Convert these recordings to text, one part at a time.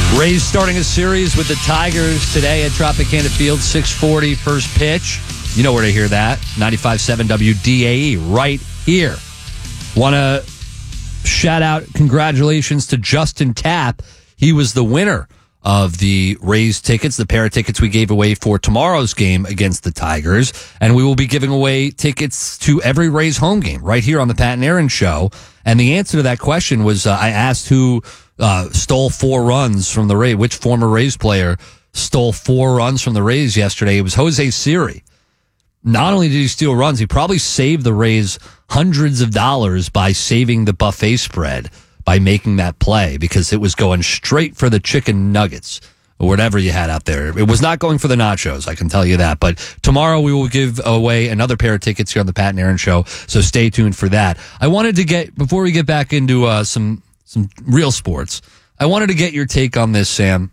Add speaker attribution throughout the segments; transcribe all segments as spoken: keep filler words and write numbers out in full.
Speaker 1: Rays starting a series with the Tigers today at Tropicana Field, six forty first pitch. You know where to hear that. ninety-five point seven W D A E right here. Want to shout out congratulations to Justin Tapp. He was the winner of the Rays tickets, the pair of tickets we gave away for tomorrow's game against the Tigers. And we will be giving away tickets to every Rays home game right here on the Pat and Aaron Show. And the answer to that question was uh, I asked who uh, stole four runs from the Rays, which former Rays player stole four runs from the Rays yesterday. It was Jose Siri. Not only did he steal runs, he probably saved the Rays hundreds of dollars by saving the buffet spread by making that play, because it was going straight for the chicken nuggets or whatever you had out there. It was not going for the nachos, I can tell you that. But tomorrow we will give away another pair of tickets here on the Pat and Aaron Show, so stay tuned for that. I wanted to get, before we get back into uh, some some real sports, I wanted to get your take on this, Sam.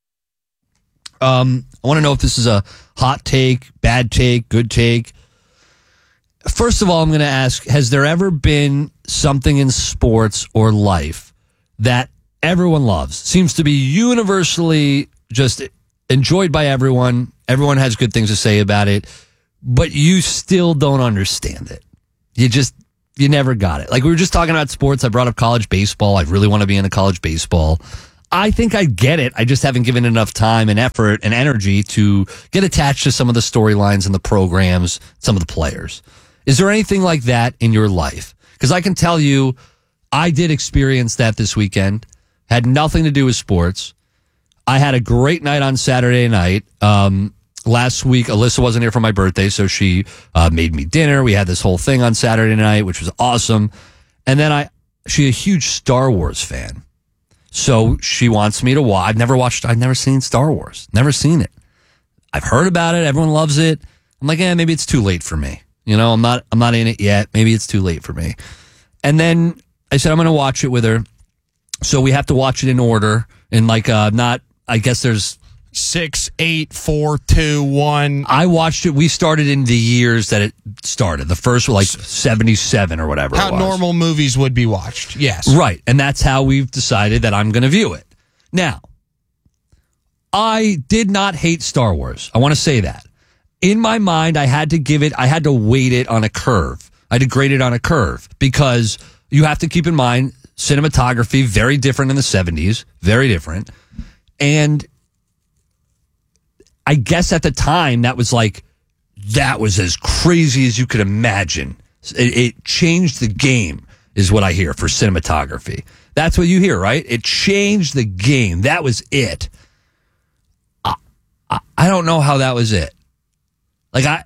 Speaker 1: Um, I want to know if this is a hot take, bad take, good take. First of all, I'm going to ask, has there ever been something in sports or life that everyone loves, seems to be universally just enjoyed by everyone, everyone has good things to say about it, but you still don't understand it? You just, you never got it. Like we were just talking about sports. I brought up college baseball. I really want to be into college baseball. I think I get it. I just haven't given enough time and effort and energy to get attached to some of the storylines and the programs, some of the players. Is there anything like that in your life? Because I can tell you, I did experience that this weekend. Had nothing to do with sports. I had a great night on Saturday night. Um, last week, Alyssa wasn't here for my birthday, so she uh, made me dinner. We had this whole thing on Saturday night, which was awesome. And then I, she's a huge Star Wars fan. So she wants me to watch. I've never watched, I've never seen Star Wars. Never seen it. I've heard about it. Everyone loves it. I'm like, eh, maybe it's too late for me. You know, I'm not, I'm not in it yet. Maybe it's too late for me. And then I said, I'm going to watch it with her. So we have to watch it in order. And like, uh, not, I guess there's
Speaker 2: six, eight, four, two, one.
Speaker 1: I watched it. We started in the years that it started. The first was like seventy-seven or whatever.
Speaker 2: How
Speaker 1: it was.
Speaker 2: normal movies would be watched. Yes.
Speaker 1: Right. And that's how we've decided that I'm going to view it. Now, I did not hate Star Wars. I want to say that. In my mind, I had to give it, I had to weight it on a curve. I had to grade it on a curve because you have to keep in mind cinematography, very different in the seventies, very different. And I guess at the time that was like, that was as crazy as you could imagine. It, it changed the game is what I hear for cinematography. That's what you hear, right? It changed the game. That was it. I, I, I don't know how that was it. Like I,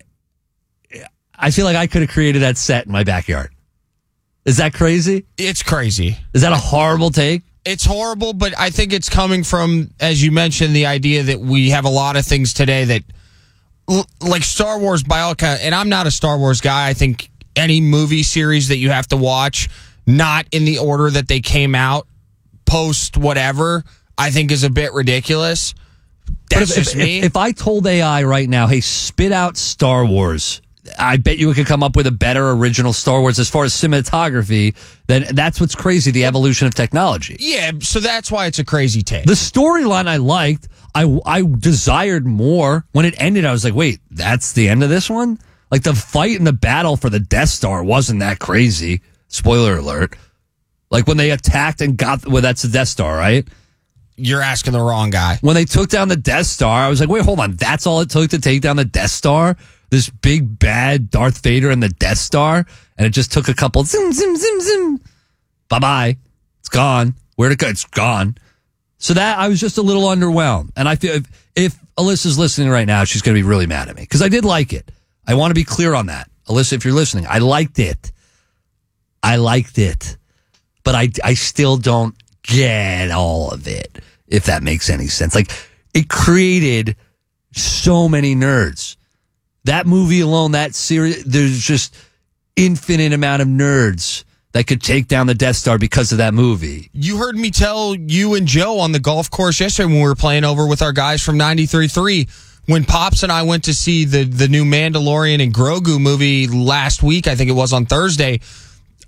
Speaker 1: I feel like I could have created that set in my backyard. Is that crazy?
Speaker 2: It's crazy.
Speaker 1: Is that a horrible take?
Speaker 2: It's horrible, but I think it's coming from, as you mentioned, the idea that we have a lot of things today that, like Star Wars by all accounts, and I'm not a Star Wars guy. I think any movie series that you have to watch, not in the order that they came out, post whatever, I think is a bit ridiculous. That's
Speaker 1: if,
Speaker 2: just
Speaker 1: if,
Speaker 2: me.
Speaker 1: If, if I told A I right now, hey, spit out Star Wars, I bet you it could come up with a better original Star Wars as far as cinematography. Then that's what's crazy, the evolution of technology.
Speaker 2: Yeah, so that's why it's a crazy take.
Speaker 1: The storyline I liked, I, I desired more. When it ended, I was like, wait, that's the end of this one? Like the fight and the battle for the Death Star wasn't that crazy. Spoiler alert. Like when they attacked and got, well, that's the Death Star, right?
Speaker 2: You're asking the wrong guy.
Speaker 1: When they took down the Death Star, I was like, wait, hold on. That's all it took to take down the Death Star? This big, bad Darth Vader and the Death Star? And it just took a couple, zim, zim, zim, zim. Bye-bye. It's gone. Where'd it go? It's gone. So that, I was just a little underwhelmed. And I feel, if, if Alyssa's listening right now, she's going to be really mad at me. Because I did like it. I want to be clear on that. Alyssa, if you're listening, I liked it. I liked it. But I, I still don't get all of it, if that makes any sense. Like, it created so many nerds. That movie alone, that series, there's just infinite amount of nerds that could take down the Death Star because of that movie.
Speaker 2: You heard me tell you and Joe on the golf course yesterday when we were playing over with our guys from ninety-three point three, when Pops and I went to see the, the new Mandalorian and Grogu movie last week, I think it was on Thursday,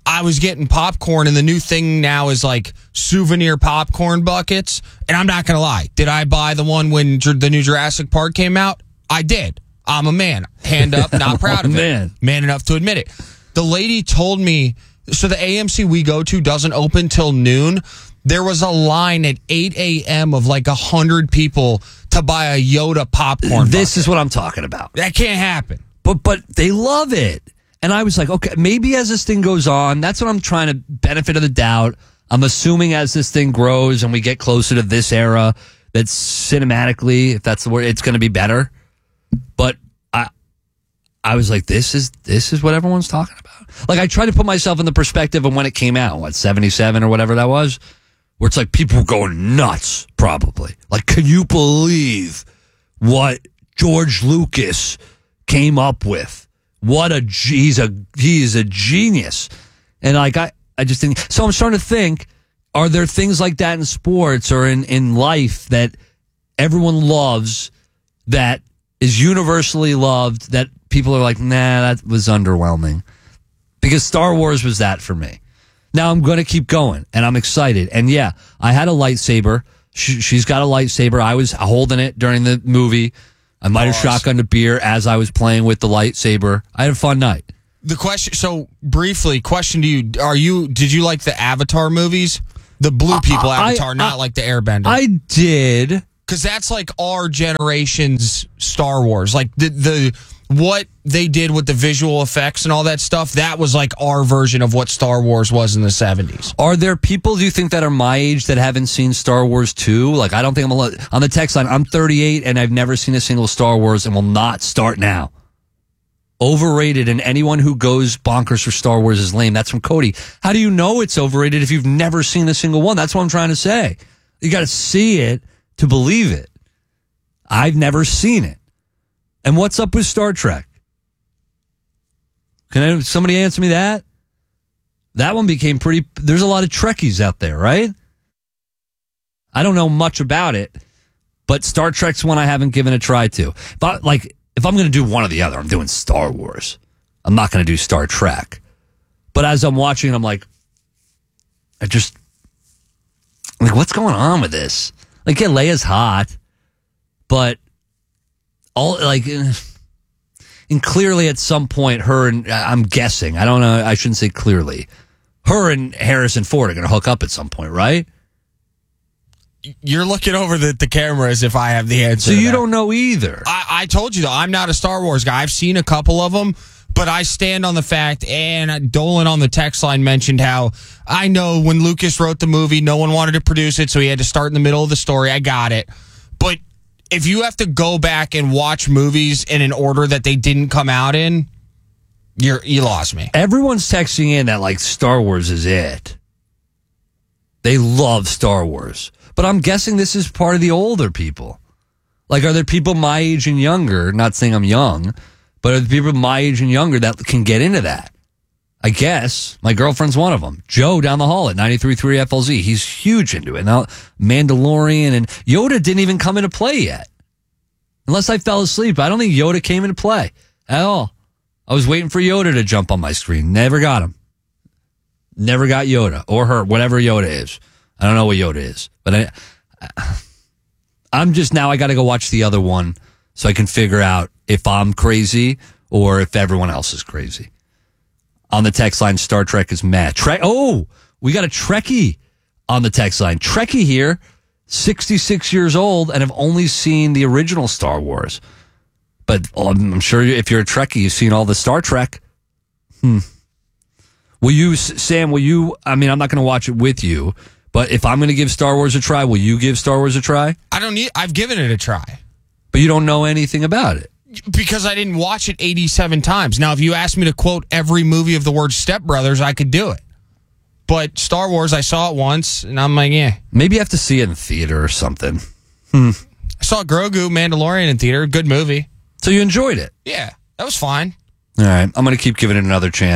Speaker 2: I was getting popcorn, and the new thing now is like souvenir popcorn buckets. And I'm not going to lie. Did I buy the one when Ju- the new Jurassic Park came out? I did. I'm a man. Hand up, not proud of it.
Speaker 1: Man.
Speaker 2: Man enough to admit it. The lady told me, so the A M C we go to doesn't open till noon. There was a line at eight a.m. of like one hundred people to buy a Yoda popcorn
Speaker 1: This
Speaker 2: bucket.
Speaker 1: is what I'm talking about.
Speaker 2: That can't happen.
Speaker 1: But but they love it. And I was like, okay, maybe as this thing goes on, that's what I'm trying to benefit of the doubt. I'm assuming as this thing grows and we get closer to this era, that cinematically, if that's the word, it's going to be better. But I I was like, this is this is what everyone's talking about. Like, I tried to put myself in the perspective of when it came out, what, seventy-seven or whatever that was, where it's like people were going nuts, probably. Like, can you believe what George Lucas came up with? What a he's a he's a genius, and like I I just think so. I'm starting to think: are there things like that in sports or in in life that everyone loves, that is universally loved, that people are like, nah, that was underwhelming? Because Star Wars was that for me. Now I'm going to keep going, and I'm excited. And yeah, I had a lightsaber. She, she's got a lightsaber. I was holding it during the movie. I might have shotgunned a beer as I was playing with the lightsaber. I had a fun night.
Speaker 2: The question, so briefly, question to you: Are you? Did you like the Avatar movies? The blue people
Speaker 1: I,
Speaker 2: Avatar,
Speaker 1: I,
Speaker 2: not
Speaker 1: I,
Speaker 2: like the Airbender.
Speaker 1: I did,
Speaker 2: because that's like our generation's Star Wars. Like the the what they did with the visual effects and all that stuff. That was like our version of what Star Wars was in the seventies.
Speaker 1: Are there people, do you think, that are my age that haven't seen Star Wars two? Like, I don't think I'm a lot, on the text line, I'm thirty-eight and I've never seen a single Star Wars and will not start now. Overrated, and anyone who goes bonkers for Star Wars is lame. That's from Cody. How do you know it's overrated if you've never seen a single one? That's what I'm trying to say. You got to see it to believe it. I've never seen it. And what's up with Star Trek? Can I, somebody answer me that? That one became pretty... There's a lot of Trekkies out there, right? I don't know much about it, but Star Trek's one I haven't given a try to. But like, if I'm going to do one or the other, I'm doing Star Wars. I'm not going to do Star Trek. But as I'm watching, I'm like, I just... Like, what's going on with this? Like, yeah, Leia's hot, but... all like... And clearly at some point, her and, I'm guessing, I don't know, I shouldn't say clearly, her and Harrison Ford are going to hook up at some point, right?
Speaker 2: You're looking over the, the camera as if I have the answer.
Speaker 1: So you don't know either.
Speaker 2: I, I told you, though, I'm not a Star Wars guy. I've seen a couple of them, but I stand on the fact, and Dolan on the text line mentioned how I know when Lucas wrote the movie, no one wanted to produce it, so he had to start in the middle of the story. I got it. But if you have to go back and watch movies in an order that they didn't come out in, you're you lost me.
Speaker 1: Everyone's texting in that, like, Star Wars is it. They love Star Wars. But I'm guessing this is part of the older people. Like, are there people my age and younger, not saying I'm young, but are there people my age and younger that can get into that? I guess. My girlfriend's one of them. Joe down the hall at ninety-three point three F L Z. He's huge into it. Now, Mandalorian and Yoda didn't even come into play yet. Unless I fell asleep. I don't think Yoda came into play at all. I was waiting for Yoda to jump on my screen. Never got him. Never got Yoda or her, whatever Yoda is. I don't know what Yoda is. But I, I'm just now, I got to go watch the other one so I can figure out if I'm crazy or if everyone else is crazy. On the text line, Star Trek is mad. Trek. Oh, we got a Trekkie on the text line. Trekkie here, sixty-six years old, and have only seen the original Star Wars. But I'm sure if you're a Trekkie, you've seen all the Star Trek. Hmm. Will you, Sam, will you, I mean, I'm not going to watch it with you, but if I'm going to give Star Wars a try, will you give Star Wars a try?
Speaker 2: I don't need, I've given it a try.
Speaker 1: But you don't know anything about it.
Speaker 2: Because I didn't watch it eighty-seven times. Now, if you asked me to quote every movie of the word Step Brothers, I could do it. But Star Wars, I saw it once, and I'm like, yeah.
Speaker 1: Maybe you have to see it in theater or something. Hmm.
Speaker 2: I saw Grogu, Mandalorian in theater. Good movie.
Speaker 1: So you enjoyed it?
Speaker 2: Yeah, that was fine.
Speaker 1: All right. I'm going to keep giving it another chance.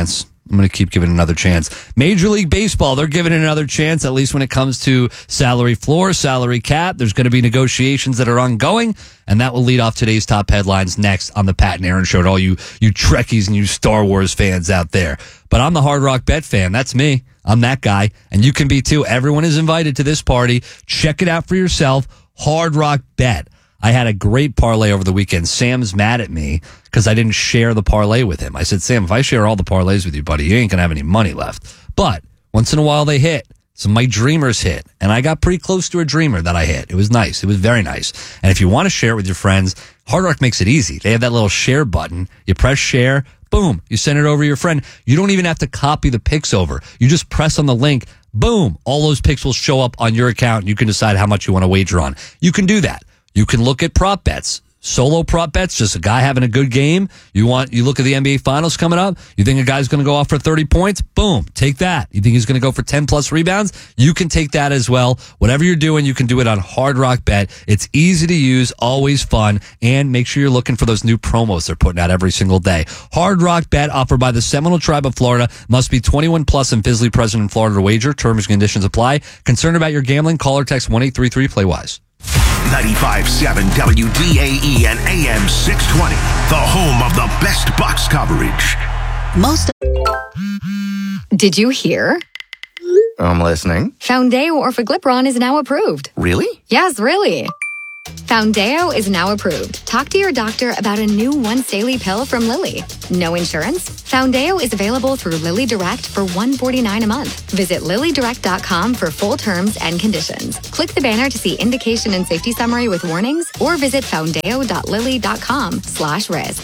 Speaker 1: I'm going to keep giving it another chance. Major League Baseball, they're giving it another chance, at least when it comes to salary floor, salary cap. There's going to be negotiations that are ongoing, and that will lead off today's top headlines next on the Pat and Aaron Show to all you, you Trekkies and you Star Wars fans out there. But I'm the Hard Rock Bet fan. That's me. I'm that guy, and you can be too. Everyone is invited to this party. Check it out for yourself. Hard Rock Bet. I had a great parlay over the weekend. Sam's mad at me because I didn't share the parlay with him. I said, Sam, if I share all the parlays with you, buddy, you ain't going to have any money left. But once in a while they hit. Some of my dreamers hit. And I got pretty close to a dreamer that I hit. It was nice. It was very nice. And if you want to share it with your friends, Hard Rock makes it easy. They have that little share button. You press share. Boom. You send it over to your friend. You don't even have to copy the picks over. You just press on the link. Boom. All those picks will show up on your account. And you can decide how much you want to wager on. You can do that. You can look at prop bets, solo prop bets, just a guy having a good game. You want, you look at the N B A Finals coming up. You think a guy's going to go off for thirty points? Boom, take that. You think he's going to go for ten plus rebounds? You can take that as well. Whatever you're doing, you can do it on Hard Rock Bet. It's easy to use, always fun, and make sure you're looking for those new promos they're putting out every single day. Hard Rock Bet offered by the Seminole Tribe of Florida. Must be twenty-one plus and physically present in Florida to wager. Terms and conditions apply. Concerned about your gambling? Call or text one eight three three play wise.
Speaker 3: ninety-five point seven W D A E and A M six twenty, the home of the best Bucks coverage.
Speaker 4: Most. Did you hear?
Speaker 5: I'm listening.
Speaker 4: Foundeo Orforglipron is now approved.
Speaker 5: Really?
Speaker 4: Yes, really. Foundeo is now approved. Talk to your doctor about a new once-daily pill from Lilly. No insurance? Foundeo is available through Lilly Direct for one hundred forty-nine dollars a month. Visit lilly direct dot com for full terms and conditions. Click the banner to see indication and safety summary with warnings, or visit foundeo dot lilly dot com slash risk.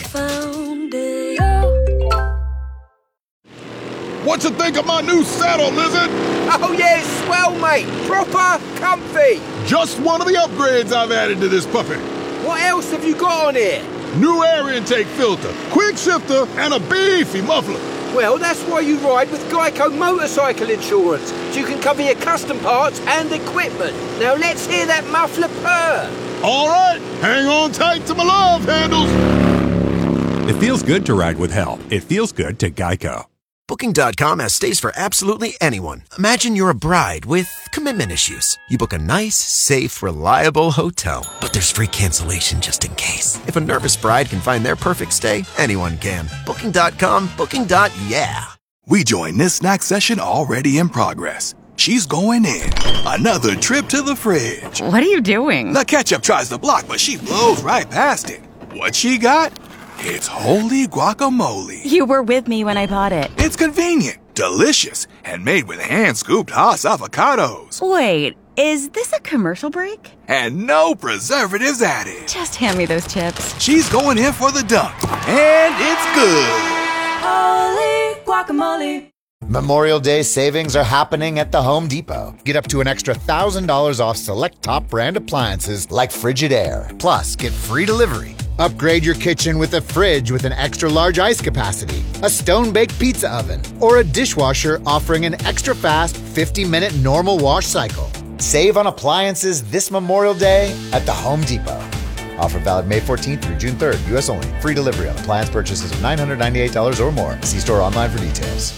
Speaker 6: What you think of my new saddle, Lizard?
Speaker 7: Oh yeah, it's swell, mate. Proper comfy.
Speaker 6: Just one of the upgrades I've added to this puppy.
Speaker 7: What else have you got on here?
Speaker 6: New air intake filter, quick shifter, and a beefy muffler.
Speaker 7: Well, that's why you ride with Geico Motorcycle Insurance, so you can cover your custom parts and equipment. Now let's hear that muffler purr.
Speaker 6: All right, hang on tight to my love handles.
Speaker 8: It feels good to ride with help. It feels good to Geico.
Speaker 9: Booking dot com has stays for absolutely anyone. Imagine you're a bride with commitment issues. You book a nice, safe, reliable hotel. But there's free cancellation just in case. If a nervous bride can find their perfect stay, anyone can. Booking dot com, booking. Yeah.
Speaker 10: We join this snack session already in progress. She's going in. Another trip to the fridge.
Speaker 11: What are you doing?
Speaker 10: The ketchup tries to block, but she blows right past it. What she got? It's holy guacamole.
Speaker 11: You were with me when I bought it.
Speaker 10: It's convenient, delicious, and made with hand-scooped Haas avocados.
Speaker 11: Wait, is this a commercial break?
Speaker 10: And no preservatives added.
Speaker 11: Just hand me those chips.
Speaker 10: She's going in for the dunk, and it's good.
Speaker 12: Holy guacamole.
Speaker 13: Memorial Day savings are happening at the Home Depot. Get up to an extra one thousand dollars off select top brand appliances like Frigidaire. Plus, get free delivery. Upgrade your kitchen with a fridge with an extra large ice capacity, a stone-baked pizza oven, or a dishwasher offering an extra fast fifty minute normal wash cycle. Save on appliances this Memorial Day at the Home Depot. Offer valid May fourteenth through June third, U S only. Free delivery on appliance purchases of nine hundred ninety-eight dollars or more. See store online for details.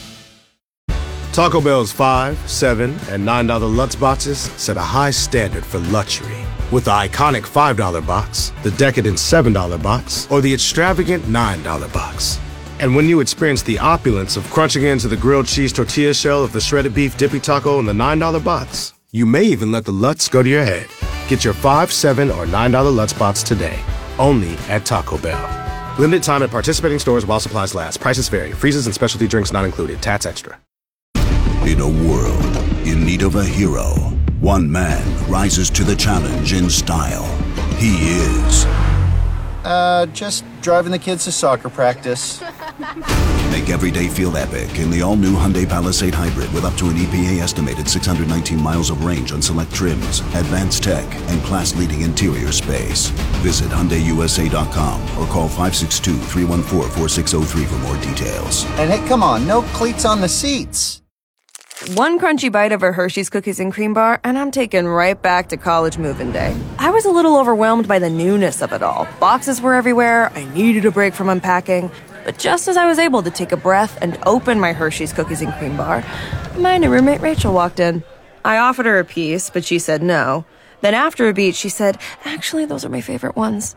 Speaker 14: Taco Bell's five, seven, and nine dollar Lutz boxes set a high standard for luxury. With the iconic five dollar box, the decadent seven dollar box, or the extravagant nine dollar box. And when you experience the opulence of crunching into the grilled cheese tortilla shell of the shredded beef dippy taco in the nine dollar box, you may even let the Lutz go to your head. Get your five, seven, or nine dollar Lutz box today, only at Taco Bell. Limited time at participating stores while supplies last. Prices vary. Freezes and specialty drinks not included. Tats extra.
Speaker 3: In a world in need of a hero, one man rises to the challenge in style. He is...
Speaker 15: Uh, just driving the kids to soccer practice.
Speaker 3: Make every day feel epic in the all-new Hyundai Palisade Hybrid with up to an E P A estimated six hundred nineteen miles of range on select trims, advanced tech, and class-leading interior space. Visit Hyundai U S A dot com or call five six two, three one four, four six zero three for more details.
Speaker 15: And hey, come on, no cleats on the seats.
Speaker 16: One crunchy bite of a Hershey's Cookies and Cream Bar, and I'm taken right back to college move-in day. I was a little overwhelmed by the newness of it all. Boxes were everywhere. I needed a break from unpacking. But just as I was able to take a breath and open my Hershey's Cookies and Cream bar, my new roommate Rachel walked in. I offered her a piece, but she said no. Then after a beat, she said, actually, those are my favorite ones.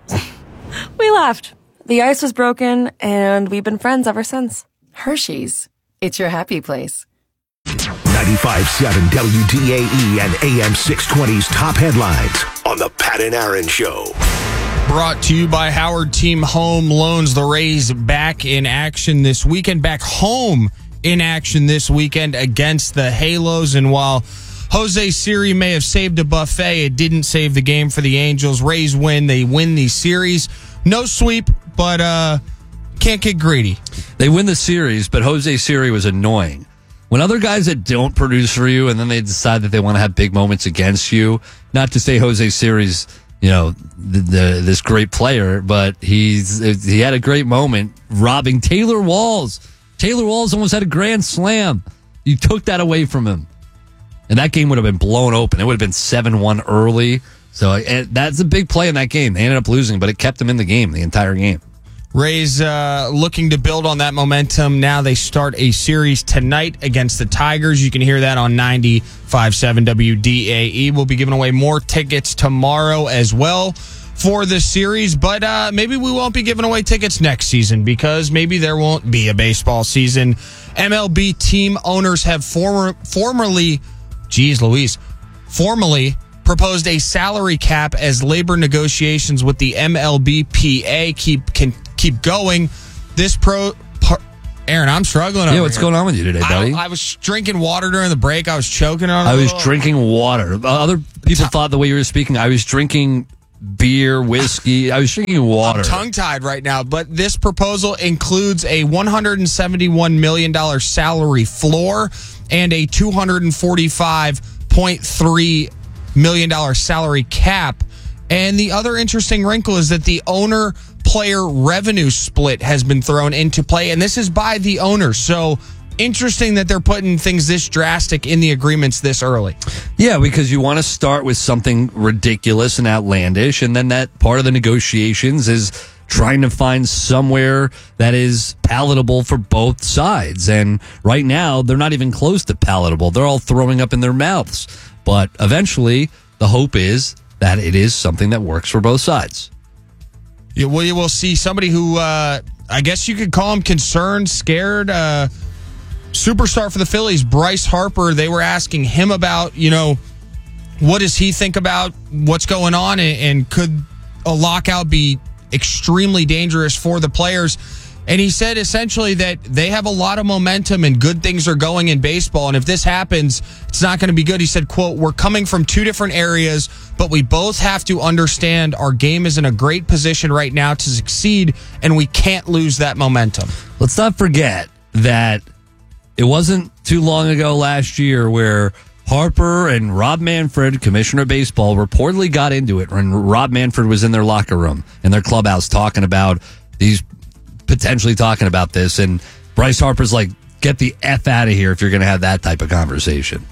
Speaker 16: We laughed. The ice was broken, and we've been friends ever since.
Speaker 17: Hershey's. It's your happy place.
Speaker 18: ninety-five point seven W D A E and A M six twenty's top headlines on the Pat and Aaron Show.
Speaker 2: Brought to you by Howard Team Home Loans. The Rays back in action this weekend, back home in action this weekend against the Halos. And while Jose Siri may have saved a buffet, it didn't save the game for the Angels. Rays win. They win the series. No sweep, but uh, can't get greedy.
Speaker 1: They win the series, but Jose Siri was annoying. When other guys that don't produce for you and then they decide that they want to have big moments against you, not to say Jose Siri's, you know, the, the, this great player, but he's he had a great moment robbing Taylor Walls. Taylor Walls almost had a grand slam. You took that away from him. And that game would have been blown open. It would have been seven one early. So and that's a big play in that game. They ended up losing, but it kept them in the game, the entire game.
Speaker 2: Rays uh, looking to build on that momentum. Now they start a series tonight against the Tigers. You can hear that on ninety-five point seven W D A E. We'll be giving away more tickets tomorrow as well for the series, but uh, maybe we won't be giving away tickets next season because maybe there won't be a baseball season. M L B team owners have former, formerly... Geez Louise, formally proposed a salary cap as labor negotiations with the M L B P A keep can keep going. This pro, par, Aaron, I'm struggling.
Speaker 1: Yeah,
Speaker 2: over
Speaker 1: what's
Speaker 2: here.
Speaker 1: going on with you today, buddy?
Speaker 2: I, I was drinking water during the break. I was choking on.
Speaker 1: I
Speaker 2: a
Speaker 1: was
Speaker 2: little.
Speaker 1: drinking water. Other people thought the way you were speaking, I was drinking beer, whiskey. I was drinking water.
Speaker 2: I'm tongue-tied right now, but this proposal includes a one hundred seventy-one million dollars salary floor and a two hundred forty-five point three million dollars salary cap. And the other interesting wrinkle is that the owner-player revenue split has been thrown into play, and this is by the owner. So interesting that they're putting things this drastic in the agreements this early.
Speaker 1: Yeah, because you want to start with something ridiculous and outlandish, and then that part of the negotiations is trying to find somewhere that is palatable for both sides. And right now, they're not even close to palatable. They're all throwing up in their mouths. But eventually, the hope is that it is something that works for both sides.
Speaker 2: Yeah, well, you will see somebody who, uh, I guess you could call him concerned, scared, uh, superstar for the Phillies, Bryce Harper. They were asking him about, you know, what does he think about what's going on, and, and could a lockout be extremely dangerous for the players? And he said essentially that they have a lot of momentum and good things are going in baseball, and if this happens, it's not going to be good. He said, quote, "We're coming from two different areas, but we both have to understand our game is in a great position right now to succeed, and we can't lose that momentum."
Speaker 1: Let's not forget that it wasn't too long ago last year where Harper and Rob Manfred, commissioner of baseball, reportedly got into it when Rob Manfred was in their locker room, in their clubhouse, talking about these, potentially talking about this. And Bryce Harper's like, get the F out of here if you're going to have that type of conversation.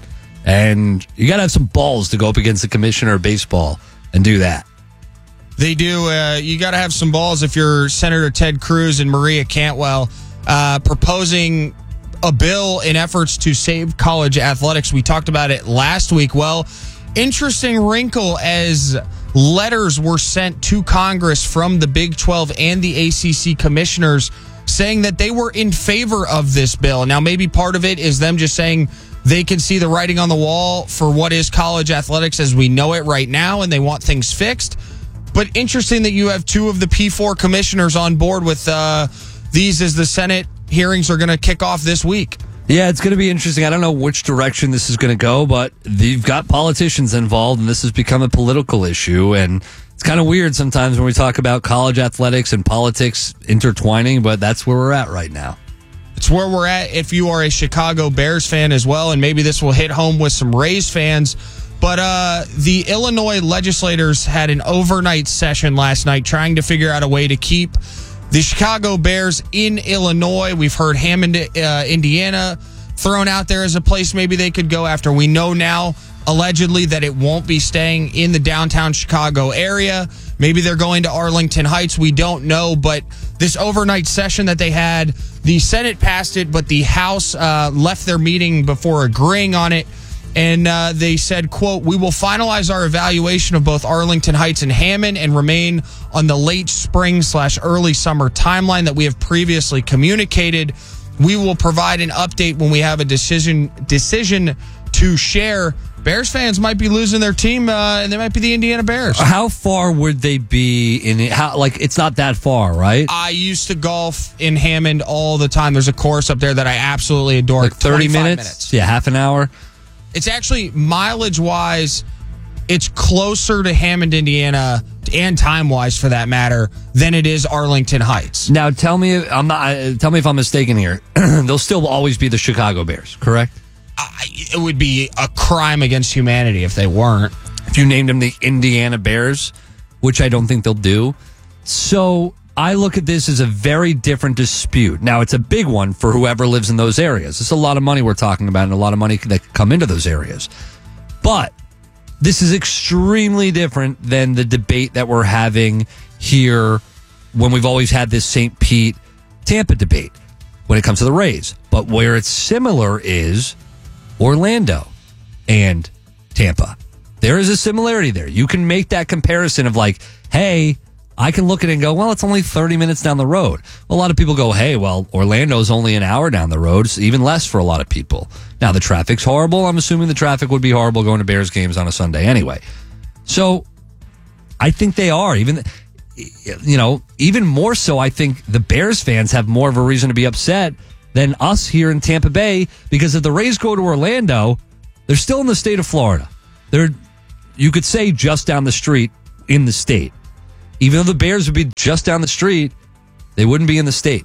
Speaker 1: And you got to have some balls to go up against the commissioner of baseball and do that.
Speaker 2: They do. Uh, you got to have some balls if you're Senator Ted Cruz and Maria Cantwell uh, proposing a bill in efforts to save college athletics. We talked about it last week. Well, interesting wrinkle as letters were sent to Congress from the Big twelve and the A C C commissioners saying that they were in favor of this bill. Now, maybe part of it is them just saying they can see the writing on the wall for what is college athletics as we know it right now, and they want things fixed. But interesting that you have two of the P four commissioners on board with uh, these as the Senate hearings are going to kick off this week.
Speaker 1: Yeah, it's going to be interesting. I don't know which direction this is going to go, but you've got politicians involved, and this has become a political issue. And it's kind of weird sometimes when we talk about college athletics and politics intertwining, but that's where we're at right now.
Speaker 2: It's where we're at if you are a Chicago Bears fan as well, and maybe this will hit home with some Rays fans. But uh, the Illinois legislators had an overnight session last night trying to figure out a way to keep the Chicago Bears in Illinois. We've heard Hammond, uh, Indiana thrown out there as a place maybe they could go after. We know now allegedly that it won't be staying in the downtown Chicago area. Maybe they're going to Arlington Heights. We don't know. But this overnight session that they had, the Senate passed it, but the House uh, left their meeting before agreeing on it. And uh, they said, quote, "We will finalize our evaluation of both Arlington Heights and Hammond and remain on the late spring slash early summer timeline that we have previously communicated. We will provide an update when we have a decision decision to share." Bears fans might be losing their team, uh, and they might be the Indiana Bears.
Speaker 1: How far would they be in it? How, like, it's not that far, right?
Speaker 2: I used to golf in Hammond all the time. There's a course up there that I absolutely adore.
Speaker 1: Like thirty minutes?
Speaker 2: minutes?
Speaker 1: Yeah, half an hour?
Speaker 2: It's actually, mileage-wise, it's closer to Hammond, Indiana, and time-wise, for that matter, than it is Arlington Heights.
Speaker 1: Now, tell me, I'm not. Uh, tell me if I'm mistaken here. They'll still always be the Chicago Bears, correct?
Speaker 2: I, it would be a crime against humanity if they weren't.
Speaker 1: If you named them the Indiana Bears, which I don't think they'll do. So I look at this as a very different dispute. Now, it's a big one for whoever lives in those areas. It's a lot of money we're talking about and a lot of money that come into those areas. But this is extremely different than the debate that we're having here when we've always had this Saint Pete Tampa debate when it comes to the Rays. But where it's similar is Orlando and Tampa. There is a similarity there. You can make that comparison of like, hey, I can look at it and go, well, it's only thirty minutes down the road. A lot of people go, hey, well, Orlando's only an hour down the road. It's even less for a lot of people. Now, the traffic's horrible. I'm assuming the traffic would be horrible going to Bears games on a Sunday anyway. So I think they are. Even, you know, even more so, I think the Bears fans have more of a reason to be upset than us here in Tampa Bay, because if the Rays go to Orlando, they're still in the state of Florida. They're, you could say, just down the street in the state. Even though the Bears would be just down the street, they wouldn't be in the state.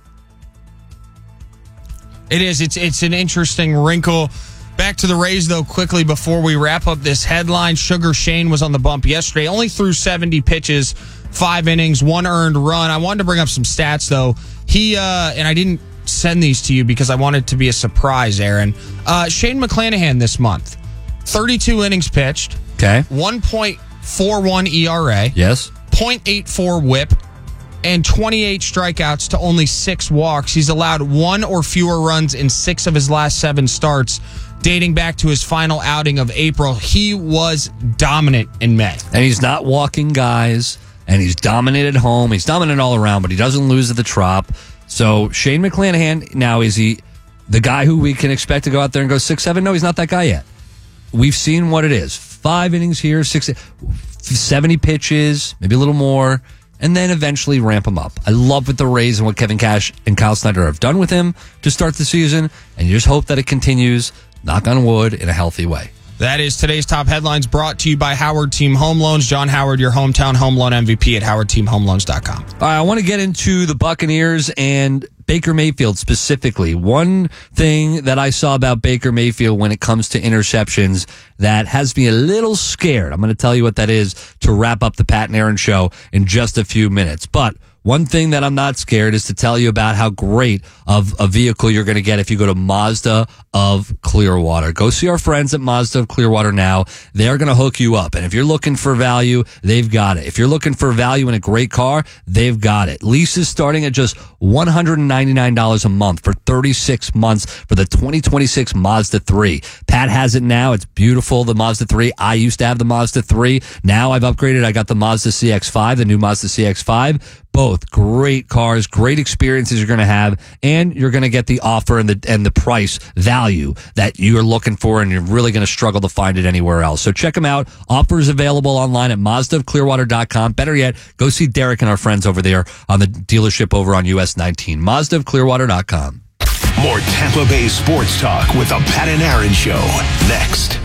Speaker 2: It is. It's it's an interesting wrinkle. Back to the Rays, though, quickly before we wrap up this headline. Sugar Shane was on the bump yesterday. Only threw seventy pitches, five innings, one earned run. I wanted to bring up some stats, though. He, uh, and I didn't send these to you because I wanted it to be a surprise, Aaron. Uh, Shane McClanahan this month, thirty-two innings pitched.
Speaker 1: Okay.
Speaker 2: one point four one E R A.
Speaker 1: Yes.
Speaker 2: point eight four whip. And twenty-eight strikeouts to only six walks. He's allowed one or fewer runs in six of his last seven starts, dating back to his final outing of April. He was dominant in May.
Speaker 1: And he's not walking guys, and he's dominant at home. He's dominant all around, but he doesn't lose at the Trop. So Shane McClanahan, now, is he the guy who we can expect to go out there and go six seven? No, he's not that guy yet. We've seen what it is. Five innings here, six, seventy pitches, maybe a little more, and then eventually ramp him up. I love what the Rays and what Kevin Cash and Kyle Snyder have done with him to start the season, and you just hope that it continues, knock on wood, in a healthy way.
Speaker 2: That is today's top headlines, brought to you by Howard Team Home Loans. John Howard, your hometown home loan M V P at howard team home loans dot com.
Speaker 1: All right, I want to get into the Buccaneers and Baker Mayfield specifically. One thing that I saw about Baker Mayfield when it comes to interceptions that has me a little scared. I'm going to tell you what that is to wrap up the Pat and Aaron show in just a few minutes. But one thing that I'm not scared is to tell you about how great of a vehicle you're going to get if you go to Mazda of Clearwater. Go see our friends at Mazda of Clearwater now. They're going to hook you up. And if you're looking for value, they've got it. If you're looking for value in a great car, they've got it. Leases starting at just one hundred ninety-nine dollars a month for thirty-six months for the twenty twenty-six Mazda three. Pat has it now. It's beautiful, the Mazda three. I used to have the Mazda three. Now I've upgraded. I got the Mazda C X five, the new Mazda C X five. Both great cars, great experiences you're going to have, and you're going to get the offer and the and the price value that you're looking for, and you're really going to struggle to find it anywhere else. So check them out. Offers available online at mazda of clearwater dot com. Better yet, go see Derek and our friends over there on the dealership over on U S nineteen. mazda of clearwater dot com.
Speaker 18: More Tampa Bay sports talk with the Pat and Aaron Show next.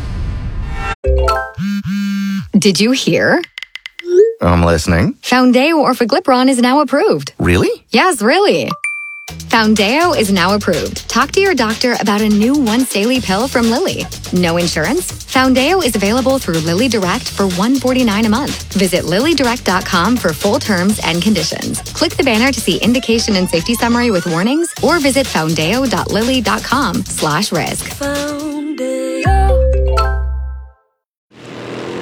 Speaker 4: Did you hear?
Speaker 5: I'm listening.
Speaker 4: Foundeo Orforglipron is now approved.
Speaker 5: Really?
Speaker 4: Yes, really. Foundeo is now approved. Talk to your doctor about a new once daily pill from Lilly. No insurance? Foundeo is available through Lilly Direct for one hundred forty-nine dollars a month. Visit lilly direct dot com for full terms and conditions. Click the banner to see indication and safety summary with warnings, or visit foundeo dot lilly dot com slash risk.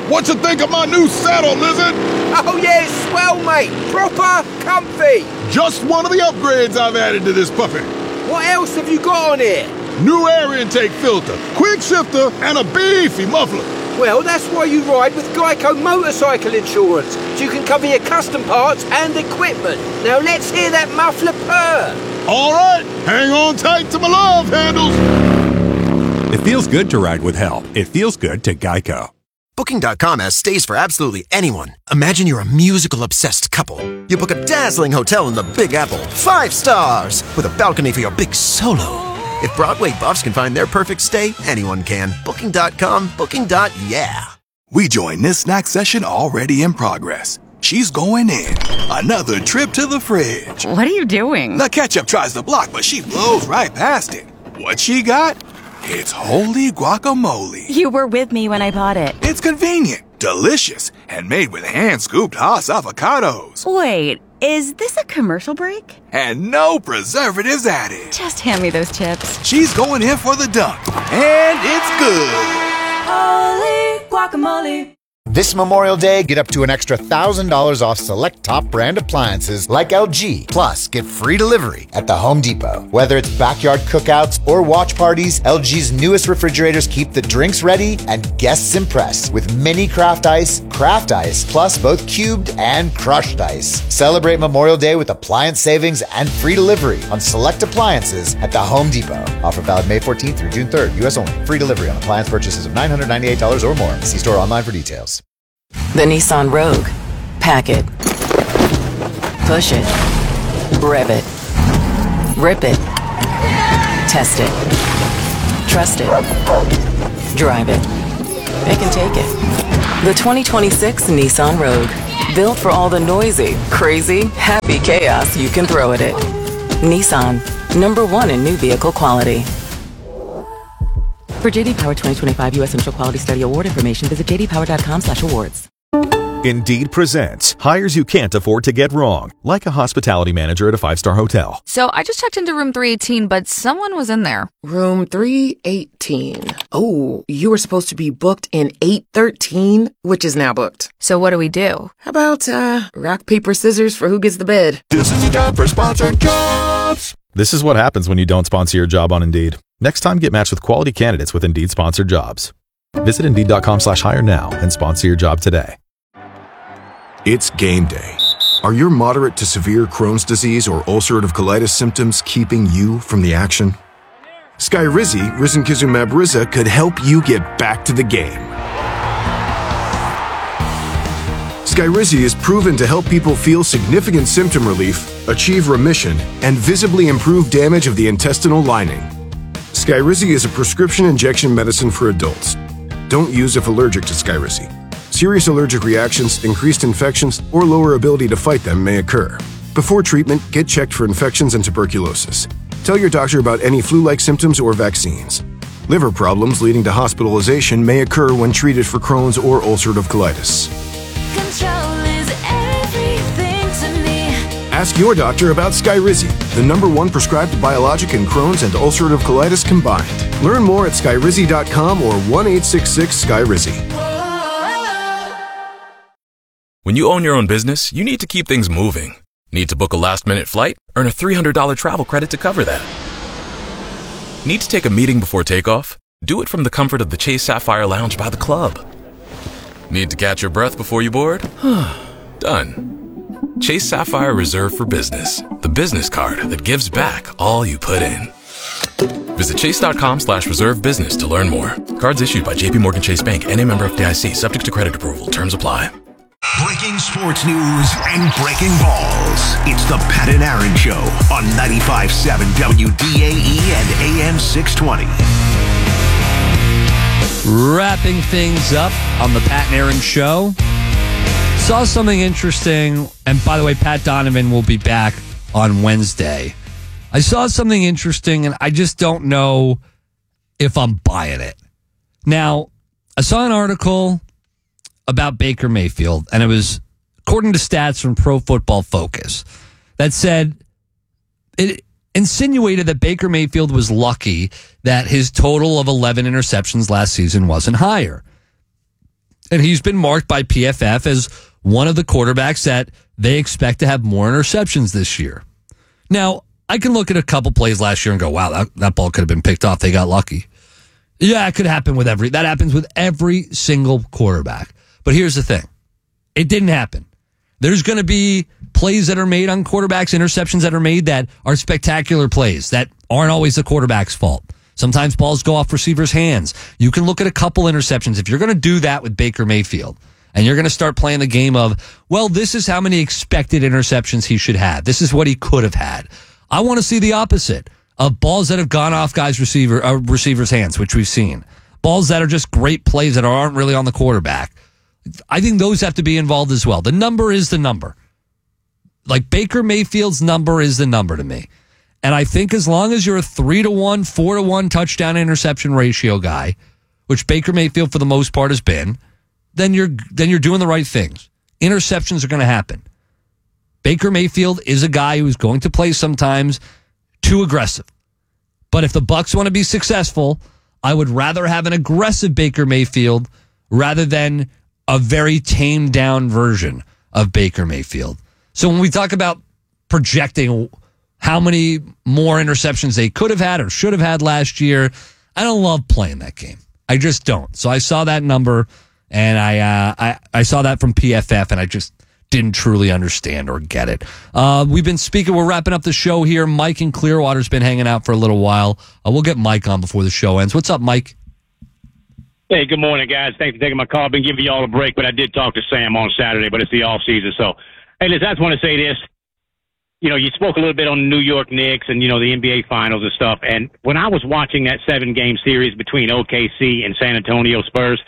Speaker 6: What you think of my new saddle, Lizard?
Speaker 7: Oh yeah, it's swell, mate. Proper comfy.
Speaker 6: Just one of the upgrades I've added to this puppy.
Speaker 7: What else have you got on here?
Speaker 6: New air intake filter, quick shifter, and a beefy muffler.
Speaker 7: Well, that's why you ride with Geico Motorcycle Insurance, so you can cover your custom parts and equipment. Now let's hear that muffler purr.
Speaker 6: All right, hang on tight to my love handles.
Speaker 8: It feels good to ride with help. It feels good to Geico.
Speaker 9: Booking dot com has stays for absolutely anyone. Imagine you're a musical-obsessed couple. You book a dazzling hotel in the Big Apple, five stars, with a balcony for your big solo. If Broadway buffs can find their perfect stay, anyone can. Booking dot com, Booking. Yeah.
Speaker 10: We join this snack session already in progress. She's going in. Another trip to the fridge.
Speaker 11: What are you doing?
Speaker 10: The ketchup tries to block, but she blows right past it. What she got? It's holy guacamole.
Speaker 11: You were with me when I bought it.
Speaker 10: It's convenient, delicious, and made with hand-scooped Haas avocados.
Speaker 11: Wait, is this a commercial break?
Speaker 10: And no preservatives added.
Speaker 11: Just hand me those chips.
Speaker 10: She's going in for the dunk, and it's good.
Speaker 12: Holy guacamole.
Speaker 13: This Memorial Day, get up to an extra one thousand dollars off select top brand appliances like L G. Plus, get free delivery at the Home Depot. Whether it's backyard cookouts or watch parties, L G's newest refrigerators keep the drinks ready and guests impressed with mini craft ice, craft ice, plus both cubed and crushed ice. Celebrate Memorial Day with appliance savings and free delivery on select appliances at the Home Depot. Offer valid May fourteenth through June third, U S only. Free delivery on appliance purchases of nine hundred ninety-eight dollars or more. See store online for details.
Speaker 17: The Nissan Rogue. Pack it. Push it. Rev it. Rip it. Test it. Trust it. Drive it. It can take it. The twenty twenty-six Nissan Rogue. Built for all the noisy, crazy, happy chaos you can throw at it. Nissan. Number one in new vehicle quality. For J D Power twenty twenty-five U S Initial Quality Study Award information, visit j d power dot com slash awards.
Speaker 19: Indeed presents hires you can't afford to get wrong, like a hospitality manager at a five-star hotel.
Speaker 20: So I just checked into room three eighteen, but someone was in there.
Speaker 21: Room three eighteen. Oh, you were supposed to be booked in eight thirteen, which is now booked.
Speaker 20: So what do we do?
Speaker 21: How about, uh, rock, paper, scissors for who gets the bed?
Speaker 6: This is a job for sponsored jobs.
Speaker 19: This is what happens when you don't sponsor your job on Indeed. Next time, get matched with quality candidates with Indeed sponsored jobs. Visit Indeed.com slash hire now and sponsor your job today.
Speaker 22: It's game day. Are your moderate to severe Crohn's disease or ulcerative colitis symptoms keeping you from the action? Skyrizi, risankizumab Riza, could help you get back to the game. Skyrizi is proven to help people feel significant symptom relief, achieve remission, and visibly improve damage of the intestinal lining. Skyrizi is a prescription injection medicine for adults. Don't use if allergic to Skyrizi. Serious allergic reactions, increased infections, or lower ability to fight them may occur. Before treatment, get checked for infections and tuberculosis. Tell your doctor about any flu-like symptoms or vaccines. Liver problems leading to hospitalization may occur when treated for Crohn's or ulcerative colitis.
Speaker 12: Control is everything to me.
Speaker 22: Ask your doctor about Skyrizi, the number one prescribed biologic in Crohn's and ulcerative colitis combined. Learn more at skyrizi dot com or one eight six six Skyrizi.
Speaker 23: When you own your own business, you need to keep things moving. Need to book a last-minute flight? Earn a three hundred dollars travel credit to cover that. Need to take a meeting before takeoff? Do it from the comfort of the Chase Sapphire Lounge by the club. Need to catch your breath before you board? Done. Chase Sapphire Reserve for Business, the business card that gives back all you put in. Visit chase.com slash reserve business to learn more. Cards issued by J P Morgan Chase Bank, N A member F D I C, subject to credit approval. Terms apply.
Speaker 18: Breaking sports news and breaking balls. It's the Pat and Aaron Show on ninety-five point seven W D A E and A M six twenty.
Speaker 1: Wrapping things up on the Pat and Aaron Show. Saw something interesting, and by the way, Pat Donovan will be back on Wednesday. I saw something interesting, and I just don't know if I'm buying it. Now, I saw an article about Baker Mayfield, and it was according to stats from Pro Football Focus that said it insinuated that Baker Mayfield was lucky that his total of eleven interceptions last season wasn't higher. And he's been marked by P F F as one of the quarterbacks that they expect to have more interceptions this year. Now, I can look at a couple plays last year and go, wow, that, that ball could have been picked off. They got lucky. Yeah, it could happen with every, that happens with every single quarterback. But here's the thing. It didn't happen. There's going to be plays that are made on quarterbacks, interceptions that are made that are spectacular plays that aren't always the quarterback's fault. Sometimes balls go off receivers' hands. You can look at a couple interceptions. If you're going to do that with Baker Mayfield and you're going to start playing the game of, well, this is how many expected interceptions he should have. This is what he could have had. I want to see the opposite of balls that have gone off guys' receiver, uh, receivers' hands, which we've seen. Balls that are just great plays that aren't really on the quarterback. I think those have to be involved as well. The number is the number. Like Baker Mayfield's number is the number to me. And I think as long as you're a three to one, four to one touchdown interception ratio guy, which Baker Mayfield for the most part has been, then you're then you're doing the right things. Interceptions are going to happen. Baker Mayfield is a guy who's going to play sometimes too aggressive. But if the Bucs want to be successful, I would rather have an aggressive Baker Mayfield rather than a very tamed down version of Baker Mayfield. So when we talk about projecting how many more interceptions they could have had or should have had last year, I don't love playing that game. I just don't. So I saw that number and I uh, I, I saw that from P F F and I just didn't truly understand or get it. Uh, we've been speaking. We're wrapping up the show here. Mike in Clearwater's been hanging out for a little while. Uh, we'll get Mike on before the show ends. What's up, Mike?
Speaker 3: Hey, good morning, guys. Thanks for taking my call. I've been giving you all a break, but I did talk to Sam on Saturday, but it's the off season. So, hey, listen, I just want to say this. You know, you spoke a little bit on the New York Knicks and, you know, the N B A Finals and stuff. And when I was watching that seven-game series between O K C and San Antonio Spurs,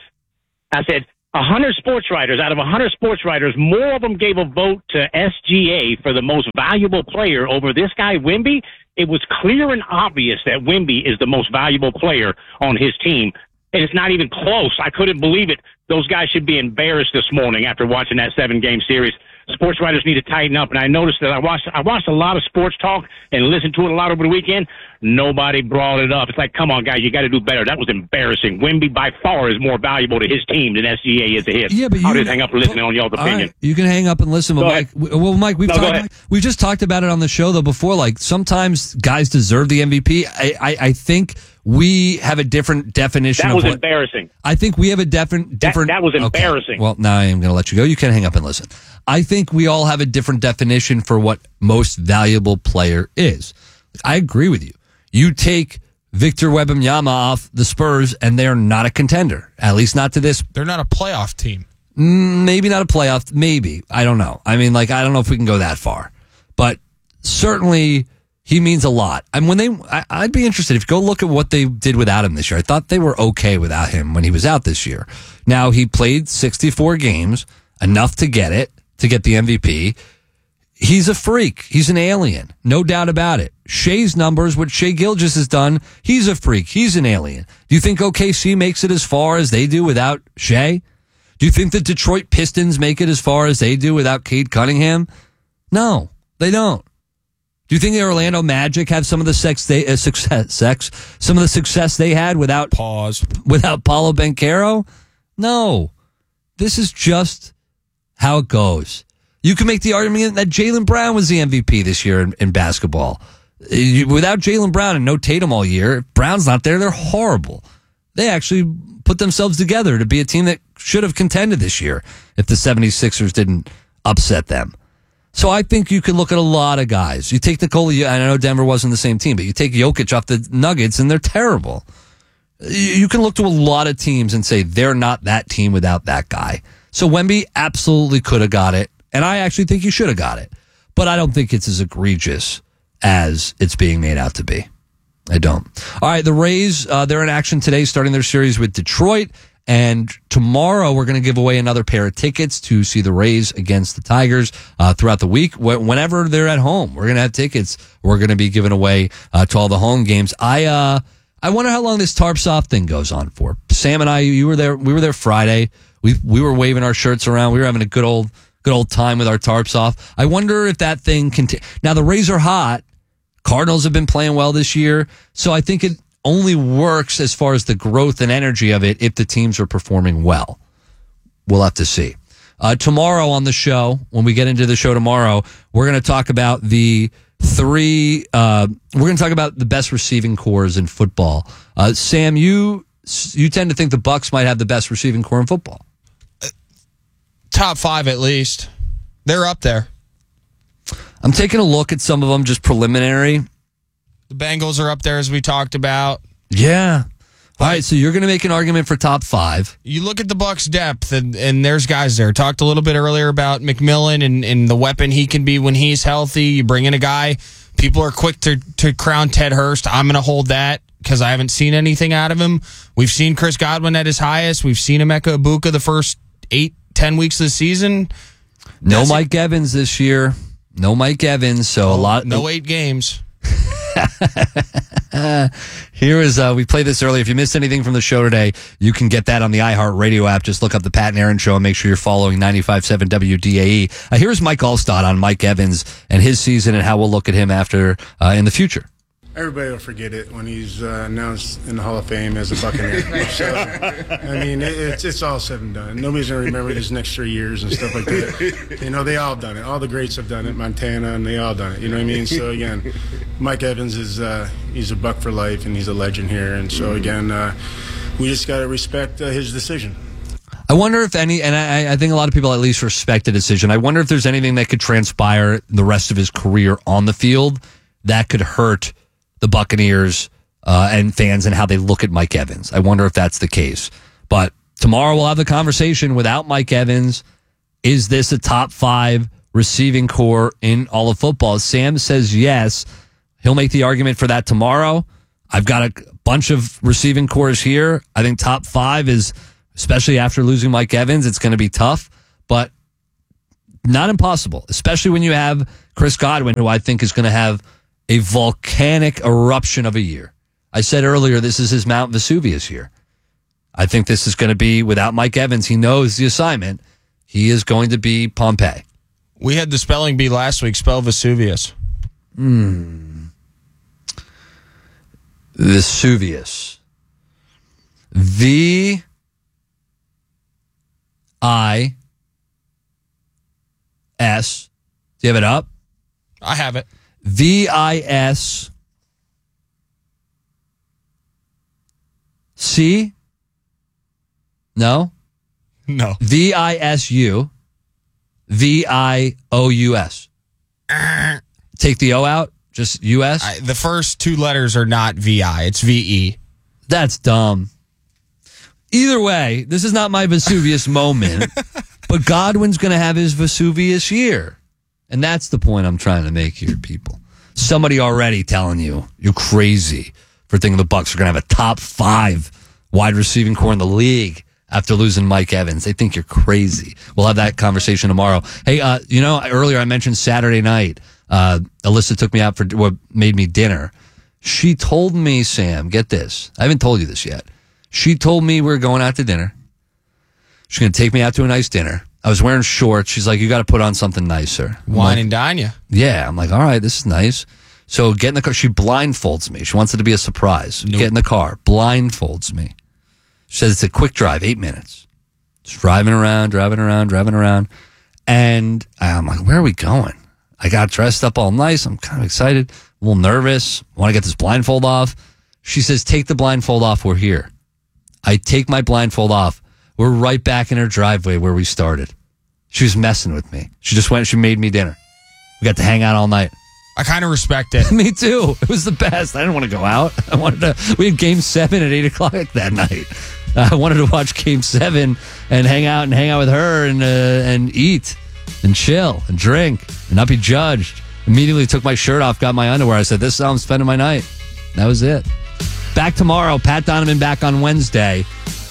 Speaker 3: I said, one hundred sports writers, out of one hundred sports writers, more of them gave a vote to S G A for the most valuable player over this guy, Wemby. It was clear and obvious that Wemby is the most valuable player on his team. And it's not even close. I couldn't believe it. Those guys should be embarrassed this morning after watching that seven-game series. Sports writers need to tighten up. And I noticed that I watched I watched a lot of sports talk and listened to it a lot over the weekend. Nobody brought it up. It's like, come on, guys, you got to do better. That was embarrassing. Wemby by far is more valuable to his team than S G A is to his.
Speaker 1: Yeah, but
Speaker 3: I'll
Speaker 1: you,
Speaker 3: just hang up and listen on y'all's opinion.
Speaker 1: Right, you can hang up and listen. But
Speaker 3: Go
Speaker 1: Mike,
Speaker 3: ahead.
Speaker 1: well, Mike, we've
Speaker 3: No, go
Speaker 1: talked,
Speaker 3: ahead.
Speaker 1: we've just talked about it on the show though before. Like sometimes guys deserve the M V P. I, I, I think we have a different definition.
Speaker 3: That
Speaker 1: of
Speaker 3: was
Speaker 1: what,
Speaker 3: embarrassing.
Speaker 1: I think we have a different different.
Speaker 3: That, that was
Speaker 1: okay.
Speaker 3: embarrassing.
Speaker 1: Well, now I am going to let you go. You can hang up and listen. I think we all have a different definition for what most valuable player is. I agree with you. You take Victor Wembanyama off the Spurs, and they're not a contender. At least not to this.
Speaker 2: They're not a playoff team.
Speaker 1: Maybe not a playoff. Maybe. I don't know. I mean, like, I don't know if we can go that far. But certainly, he means a lot. And when they, I, I'd be interested if you go look at what they did without him this year. I thought they were okay without him when he was out this year. Now, he played sixty-four games, enough to get it, to get the M V P. He's a freak. He's an alien. No doubt about it. Shea's numbers, what Shea Gilgeous has done, he's a freak. He's an alien. Do you think O K C makes it as far as they do without Shea? Do you think the Detroit Pistons make it as far as they do without Cade Cunningham? No, they don't. Do you think the Orlando Magic have some of the sex they, uh, success, sex, some of the success they had without
Speaker 2: pause
Speaker 1: without Paolo Banchero? No, this is just how it goes. You can make the argument that Jaylen Brown was the M V P this year in, in basketball. Without Jaylen Brown and no Tatum all year, if Brown's not there, they're horrible. They actually put themselves together to be a team that should have contended this year if the seventy-sixers didn't upset them. So I think you can look at a lot of guys. You take Nikola, I know Denver wasn't the same team, but you take Jokic off the Nuggets and they're terrible. You can look to a lot of teams and say they're not that team without that guy. So Wemby absolutely could have got it, and I actually think he should have got it. But I don't think it's as egregious as it's being made out to be. I don't. All right, the Rays, uh, they're in action today, starting their series with Detroit. And tomorrow we're going to give away another pair of tickets to see the Rays against the Tigers uh, throughout the week. Whenever they're at home, we're going to have tickets. We're going to be giving away uh, to all the home games. I uh, I wonder how long this Tarps Off thing goes on for. Sam and I, you were there. We were there Friday. We we were waving our shirts around. We were having a good old good old time with our tarps off. I wonder if that thing can. T- now the Rays are hot. Cardinals have been playing well this year, so I think it only works as far as the growth and energy of it if the teams are performing well. we'll have to see. Uh, tomorrow on the show, when we get into the show tomorrow, we're going to talk about the three. Uh, we're going to talk about the best receiving cores in football. Uh, Sam, you you tend to think the Bucs might have the best receiving core in football.
Speaker 2: Top five at least. They're up there.
Speaker 1: I'm taking a look at some of them, just preliminary.
Speaker 2: The Bengals are up there, as we talked about.
Speaker 1: Yeah. All right, so you're going to make an argument for top five.
Speaker 2: You look at the Bucs' depth, and, and there's guys there. Talked a little bit earlier about McMillan and, and the weapon he can be when he's healthy. You bring in a guy, people are quick to, to crown Ted Hurst. I'm going to hold that because I haven't seen anything out of him. We've seen Chris Godwin at his highest. We've seen Emeka Ibuka the first eight, ten weeks of the season.
Speaker 1: No
Speaker 2: That's
Speaker 1: Mike
Speaker 2: it.
Speaker 1: Evans this year. No Mike Evans, so
Speaker 2: no,
Speaker 1: a lot.
Speaker 2: No eight games.
Speaker 1: Here is, uh, we played this earlier. If you missed anything from the show today, you can get that on the iHeartRadio app. Just look up the Pat and Aaron Show and make sure you're following ninety-five point seven W D A E. Uh, here's Mike Allstott on Mike Evans and his season and how we'll look at him after uh, in the future.
Speaker 14: Everybody will forget it when he's uh, announced in the Hall of Fame as a Buccaneer. So, I mean, it, it's it's all said and done. Nobody's going to remember these next three years and stuff like that. You know, they all done it. All the greats have done it. Montana, and they all done it. You know what I mean? So, again, Mike Evans is uh, he's a Buck for life, and he's a legend here. And so, again, uh, we just got to respect uh, his decision.
Speaker 1: I wonder if any, and I, I think a lot of people at least respect the decision. I wonder if there's anything that could transpire the rest of his career on the field that could hurt the Buccaneers uh, and fans and how they look at Mike Evans. I wonder if that's the case. But tomorrow we'll have the conversation without Mike Evans. Is this a top five receiving core in all of football? Sam says yes. He'll make the argument for that tomorrow. I've got a bunch of receiving cores here. I think top five is, especially after losing Mike Evans, it's going to be tough, but not impossible, especially when you have Chris Godwin, who I think is going to have a volcanic eruption of a year. I said earlier, this is his Mount Vesuvius year. I think this is going to be, without Mike Evans, he knows the assignment. He is going to be Pompeii.
Speaker 2: We had the spelling bee last week, spell Vesuvius.
Speaker 1: Hmm. Vesuvius. V I S. Do you have it up?
Speaker 2: I have it.
Speaker 1: V I S C? No?
Speaker 2: No.
Speaker 1: V I S U V I O U S. Take the O out, just U S?
Speaker 2: I, the first two letters are not V I, it's V E.
Speaker 1: That's dumb. Either way, this is not my Vesuvius moment, but Godwin's going to have his Vesuvius year. And that's the point I'm trying to make here, people. Somebody already telling you you're crazy for thinking the Bucs are going to have a top five wide receiving core in the league after losing Mike Evans. They think you're crazy. We'll have that conversation tomorrow. Hey, uh, you know, earlier I mentioned Saturday night. Uh, Alyssa took me out for what made me dinner. She told me, Sam, get this. I haven't told you this yet. She told me we we're going out to dinner. She's going to take me out to a nice dinner. I was wearing shorts. She's like, you got to put on something nicer. I'm
Speaker 2: Wine
Speaker 1: like,
Speaker 2: and dine you.
Speaker 1: Yeah. I'm like, all right, this is nice. So get in the car. She blindfolds me. She wants it to be a surprise. Nope. Get in the car. Blindfolds me. She says it's a quick drive, eight minutes. Just driving around, driving around, driving around. And I'm like, where are we going? I got dressed up all nice. I'm kind of excited, a little nervous. Want to get this blindfold off. She says, take the blindfold off. We're here. I take my blindfold off. We're right back in her driveway where we started. She was messing with me. She just went, she made me dinner. We got to hang out all night.
Speaker 2: I kind of respect it.
Speaker 1: Me too. It was the best. I didn't want to go out. I wanted to, we had game seven at eight o'clock that night. I wanted to watch game seven and hang out and hang out with her and, uh, and eat and chill and drink and not be judged. Immediately took my shirt off, got my underwear. I said, this is how I'm spending my night. That was it. Back tomorrow. Pat Donovan back on Wednesday.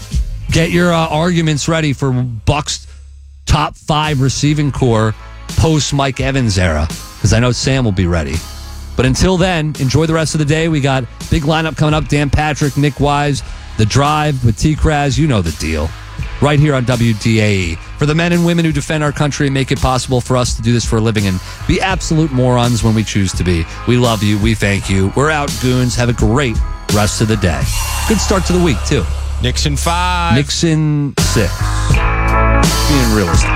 Speaker 1: Get your uh, arguments ready for Bucs top five receiving core post Mike Evans era, because I know Sam will be ready. But until then, enjoy the rest of the day. We got big lineup coming up. Dan Patrick, Nick Wise, The Drive with T-Kraz. You know the deal. Right here on W D A E. For the men and women who defend our country and make it possible for us to do this for a living and be absolute morons when we choose to be. We love you. We thank you. We're out, goons. Have a great rest of the day. Good start to the week, too.
Speaker 2: Nixon five.
Speaker 1: Nixon six. being realistic.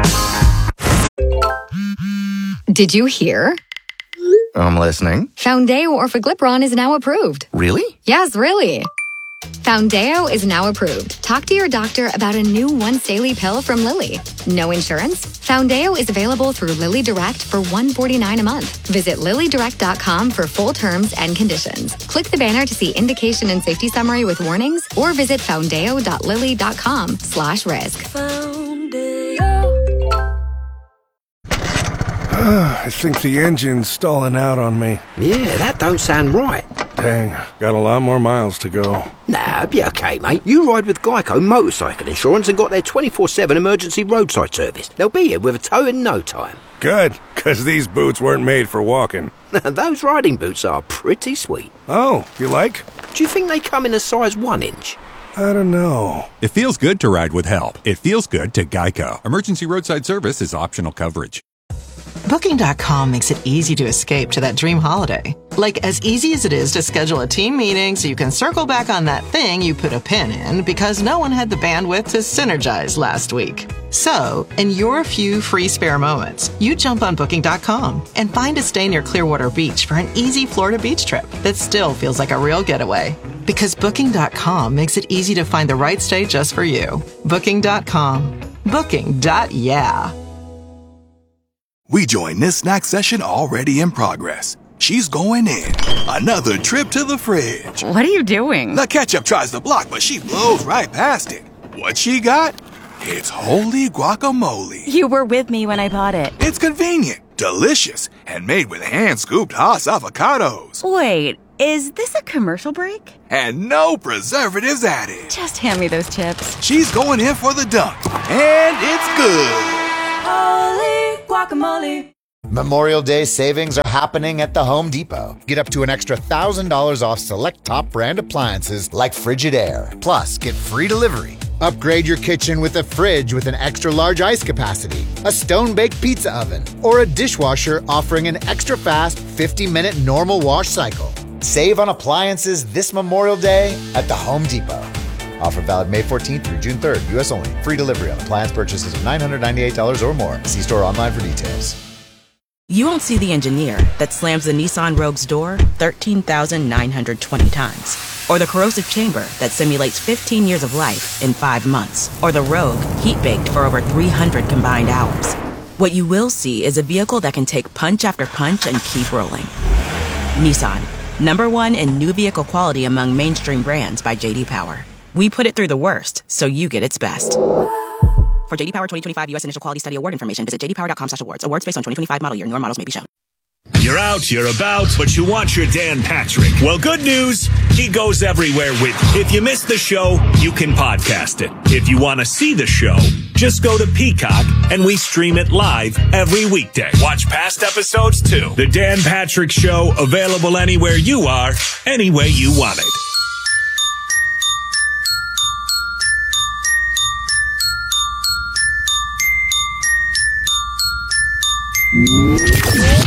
Speaker 4: Did you hear?
Speaker 5: I'm listening.
Speaker 4: Foundeo Orforglipron is now approved.
Speaker 5: Really?
Speaker 4: Yes, really. Foundeo is now approved. Talk to your doctor about a new once daily pill from Lilly. No insurance? Foundeo is available through Lilly Direct for one hundred forty-nine dollars a month. Visit lilly direct dot com for full terms and conditions. Click the banner to see indication and safety summary with warnings, or visit foundeo dot lilly dot com slash risk.
Speaker 6: I think the engine's stalling out on me.
Speaker 7: Yeah, that don't sound right.
Speaker 6: Dang, got a lot more miles to go.
Speaker 7: Nah, be okay, mate. You ride with Geico Motorcycle Insurance and got their twenty-four seven emergency roadside service. They'll be here with a tow in no time.
Speaker 6: Good, because these boots weren't made for walking.
Speaker 7: Those riding boots are pretty sweet.
Speaker 6: Oh, you like?
Speaker 7: Do you think they come in a size one inch?
Speaker 6: I don't know.
Speaker 8: It feels good to ride with help. It feels good to Geico. Emergency roadside service is optional coverage.
Speaker 15: Booking dot com makes it easy to escape to that dream holiday. Like as easy as it is to schedule a team meeting so you can circle back on that thing you put a pin in because no one had the bandwidth to synergize last week. So, in your few free spare moments, you jump on Booking dot com and find a stay near Clearwater Beach for an easy Florida beach trip that still feels like a real getaway. Because Booking dot com makes it easy to find the right stay just for you. Booking dot com. Booking. Yeah.
Speaker 10: We join this snack session already in progress. She's going in. Another trip to the fridge.
Speaker 11: What are you doing?
Speaker 10: The ketchup tries to block, but she blows right past it. What she got? It's holy guacamole.
Speaker 11: You were with me when I bought it.
Speaker 10: It's convenient, delicious, and made with hand-scooped Haas avocados.
Speaker 11: Wait, is this a commercial break?
Speaker 10: And no preservatives added.
Speaker 11: Just hand me those chips.
Speaker 10: She's going in for the dunk, and it's good.
Speaker 12: Holy guacamole.
Speaker 13: Memorial Day savings are happening at the Home Depot. Get up to an extra one thousand dollars off select top brand appliances like Frigidaire. Plus, get free delivery. Upgrade your kitchen with a fridge with an extra large ice capacity, a stone-baked pizza oven, or a dishwasher offering an extra fast fifty minute normal wash cycle. Save on appliances this Memorial Day at the Home Depot. Offer valid May fourteenth through June third, U S only. Free delivery on appliance purchases of nine hundred ninety-eight dollars or more. See store online for details.
Speaker 16: You won't see the engineer that slams the Nissan Rogue's door thirteen thousand nine hundred twenty times. Or the corrosive chamber that simulates fifteen years of life in five months. Or the Rogue heat-baked for over three hundred combined hours. What you will see is a vehicle that can take punch after punch and keep rolling. Nissan, number one in new vehicle quality among mainstream brands by J D Power. We put it through the worst, so you get its best. For J D Power twenty twenty-five U S Initial Quality Study Award information, visit j d power dot com slash awards. Awards based on twenty twenty-five model year. Newer models may be shown.
Speaker 18: You're out, you're about, but you want your Dan Patrick. Well, good news, he goes everywhere with you. If you missed the show, you can podcast it. If you want to see the show, just go to Peacock and we stream it live every weekday. Watch past episodes too. The Dan Patrick Show, available anywhere you are, any way you want it.